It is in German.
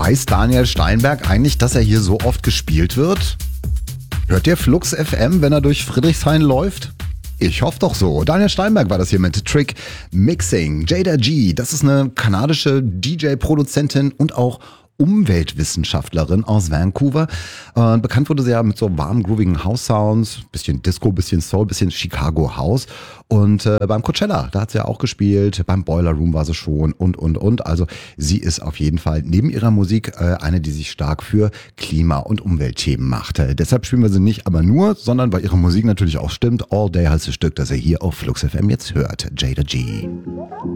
Weiß Daniel Steinberg eigentlich, dass er hier so oft gespielt wird? Hört ihr Flux FM, wenn er durch Friedrichshain läuft? Ich hoffe doch so. Daniel Steinberg war das hier mit Trick Mixing. Jada G, das ist eine kanadische DJ-Produzentin und auch Umweltwissenschaftlerin aus Vancouver. Bekannt wurde sie ja mit so warmen, groovigen House-Sounds, bisschen Disco, bisschen Soul, bisschen Chicago House. Und beim Coachella, da hat sie ja auch gespielt, beim Boiler Room war sie schon und. Also sie ist auf jeden Fall neben ihrer Musik eine, die sich stark für Klima- und Umweltthemen macht. Deshalb spielen wir sie nicht aber nur, sondern weil ihre Musik natürlich auch stimmt. All Day heißt das Stück, das ihr hier auf Flux FM jetzt hört. Jada G.